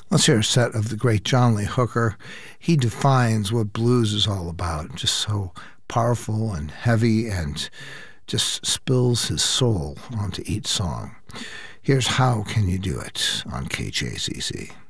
Let's hear a set of the great John Lee Hooker. He defines what blues is all about, just so powerful and heavy and just spills his soul onto each song. Here's How Can You Do It on KJZZ.